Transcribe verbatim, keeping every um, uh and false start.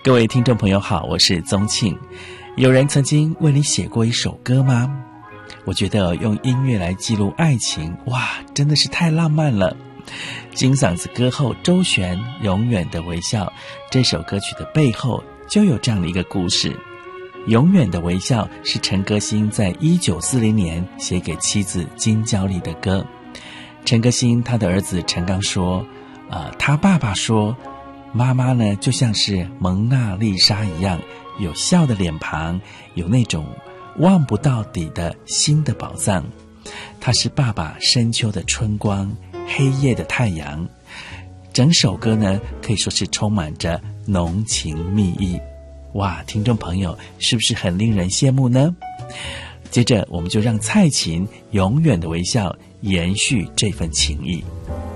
各位听众朋友好，我是宗庆。有人曾经为你写过一首歌吗？我觉得用音乐来记录爱情，哇，真的是太浪漫了。金嗓子歌后周璇《永远的微笑》这首歌曲的背后就有这样的一个故事。永远的微笑是陈歌辛在一九四零年写给妻子金娇丽的歌。陈歌辛他的儿子陈刚说，呃，他爸爸说，妈妈呢就像是蒙娜丽莎一样，有笑的脸庞，有那种望不到底的心的宝藏。她是爸爸深秋的春光，黑夜的太阳。整首歌呢可以说是充满着浓情蜜意。哇，听众朋友是不是很令人羡慕呢？接着我们就让蔡琴永远的微笑延续这份情谊。